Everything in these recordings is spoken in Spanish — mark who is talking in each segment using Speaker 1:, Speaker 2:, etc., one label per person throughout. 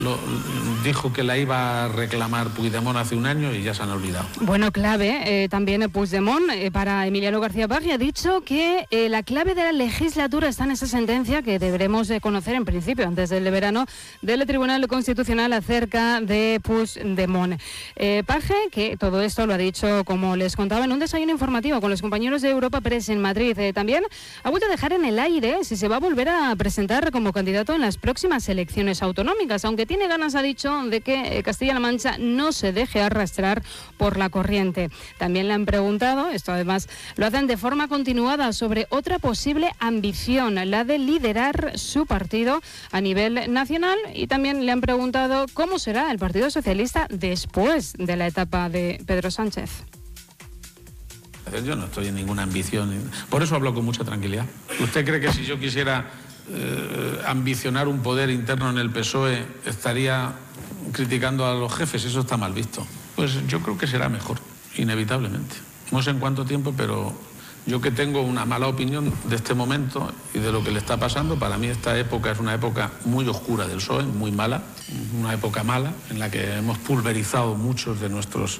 Speaker 1: Dijo que la iba a reclamar Puigdemont hace un año y ya se han olvidado.
Speaker 2: Bueno, clave, también Puigdemont para Emiliano García Paje ha dicho que la clave de la legislatura está en esa sentencia que deberemos conocer en principio antes del verano del Tribunal Constitucional acerca de Puigdemont. Paje, que todo esto lo ha dicho, como les contaba, en un desayuno informativo con los compañeros de Europa Press en Madrid. También ha vuelto a dejar en el aire si se va a volver a presentar como candidato en las próximas elecciones autonómicas, aunque tiene ganas, ha dicho, de que Castilla-La Mancha no se deje arrastrar por la corriente. También le han preguntado, esto además lo hacen de forma continuada, sobre otra posible ambición, la de liderar su partido a nivel nacional, y también le han preguntado cómo será el Partido Socialista después de la etapa de Pedro Sánchez.
Speaker 1: Yo no estoy en ninguna ambición, por eso hablo con mucha tranquilidad. ¿Usted cree que si yo quisiera ambicionar un poder interno en el PSOE estaría criticando a los jefes? Eso está mal visto. Pues yo creo que será mejor, inevitablemente. No sé en cuánto tiempo, pero yo, que tengo una mala opinión de este momento y de lo que le está pasando, para mí esta época es una época muy oscura del PSOE, muy mala, una época mala en la que hemos pulverizado muchos de nuestros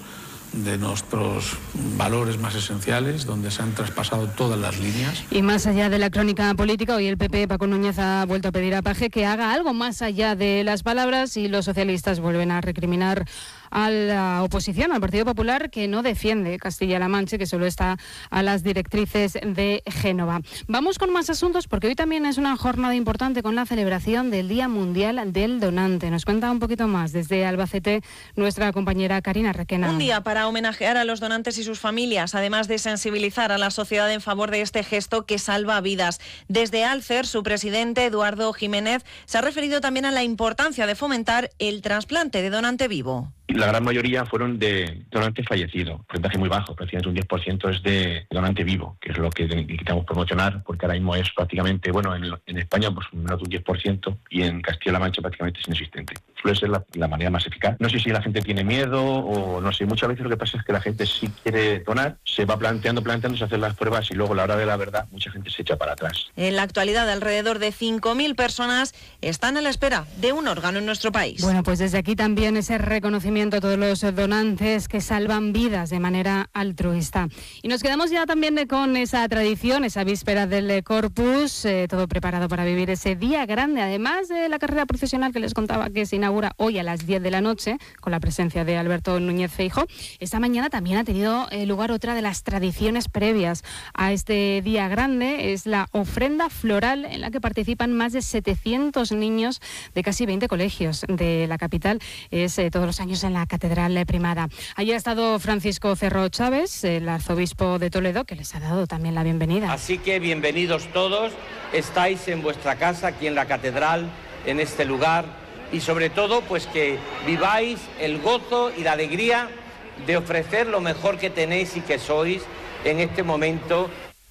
Speaker 1: valores más esenciales, donde se han traspasado todas las líneas.
Speaker 2: Y más allá de la crónica política, hoy el PP, Paco Núñez, ha vuelto a pedir a Paje que haga algo más allá de las palabras, y los socialistas vuelven a recriminar a la oposición, al Partido Popular, que no defiende Castilla-La Mancha, que solo está a las directrices de Génova. Vamos con más asuntos, porque hoy también es una jornada importante con la celebración del Día Mundial del Donante. Nos cuenta un poquito más desde Albacete nuestra compañera Karina Requena.
Speaker 3: Un día para homenajear a los donantes y sus familias, además de sensibilizar a la sociedad en favor de este gesto que salva vidas. Desde Alcer, su presidente, Eduardo Jiménez, se ha referido también a la importancia de fomentar el trasplante de donante vivo.
Speaker 4: La gran mayoría fueron de donantes fallecidos, un porcentaje muy bajo, prácticamente un 10% es de donante vivo, que es lo que queremos promocionar, porque ahora mismo es prácticamente, bueno, en España pues menos de un 10% y en Castilla-La Mancha prácticamente es inexistente. Suele ser la manera más eficaz. No sé si la gente tiene miedo o no sé, muchas veces lo que pasa es que la gente sí quiere donar, se va planteándose hacer las pruebas y luego a la hora de la verdad mucha gente se echa para atrás.
Speaker 3: En la actualidad, alrededor de 5.000 personas están a la espera de un órgano en nuestro país.
Speaker 2: Bueno, pues desde aquí también ese reconocimiento a todos los donantes que salvan vidas de manera altruista. Y nos quedamos ya también con esa tradición, esa víspera del Corpus, todo preparado para vivir ese día grande, además de la carrera profesional que les contaba que se inaugura hoy a las 10 de la noche, con la presencia de Alberto Núñez Feijóo. Esta mañana también ha tenido lugar otra de las tradiciones previas a este día grande, es la ofrenda floral, en la que participan más de 700 niños de casi 20 colegios de la capital. Es todos los años en la Catedral Primada. Allí ha estado Francisco Cerro Chávez, el arzobispo de Toledo, que les ha dado también la bienvenida.
Speaker 5: Así que bienvenidos todos, estáis en vuestra casa, aquí en la catedral, en este lugar, y sobre todo pues que viváis el gozo y la alegría de ofrecer lo mejor que tenéis y que sois en este momento.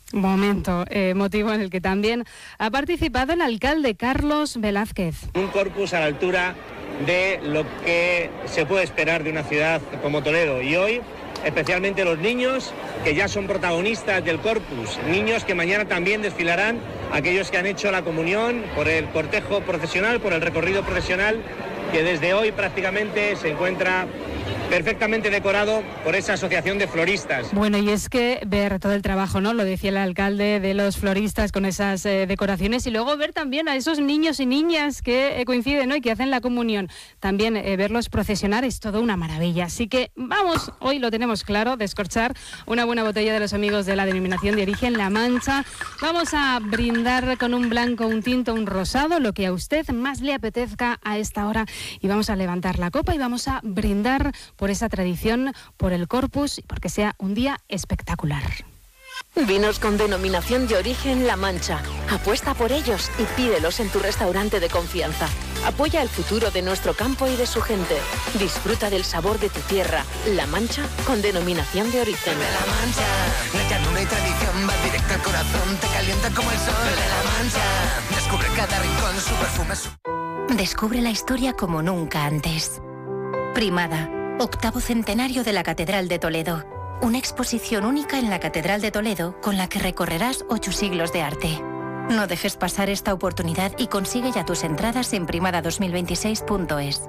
Speaker 2: Motivo en el que también ha participado el alcalde Carlos Velázquez.
Speaker 6: Un corpus a la altura de lo que se puede esperar de una ciudad como Toledo, y hoy especialmente los niños que ya son protagonistas del corpus, niños que mañana también desfilarán, aquellos que han hecho la comunión por el cortejo procesional, por el recorrido procesional, que desde hoy prácticamente se encuentra perfectamente decorado por esa asociación de floristas.
Speaker 2: Bueno, y es que ver todo el trabajo, ¿no? Lo decía el alcalde, de los floristas con esas decoraciones, y luego ver también a esos niños y niñas que coinciden, ¿no? Y que hacen la comunión. También verlos procesionar es todo una maravilla. Así que vamos, hoy lo tenemos claro, descorchar una buena botella de los amigos de la denominación de origen La Mancha. Vamos a brindar con un blanco, un tinto, un rosado, lo que a usted más le apetezca a esta hora. Y vamos a levantar la copa y vamos a brindar por esa tradición, por el Corpus y porque sea un día espectacular.
Speaker 7: Vinos con denominación de origen La Mancha. Apuesta por ellos y pídelos en tu restaurante de confianza. Apoya el futuro de nuestro campo y de su gente. Disfruta del sabor de tu tierra. La Mancha con denominación de origen.
Speaker 8: De La Mancha, la llanura y tradición va directo al corazón, te calienta como el sol. De La Mancha, descubre cada rincón, su perfume.
Speaker 9: Descubre la historia como nunca antes. Primada, 8º centenario de la Catedral de Toledo. Una exposición única en la Catedral de Toledo con la que recorrerás 8 siglos de arte. No dejes pasar esta oportunidad y consigue ya tus entradas en primada2026.es.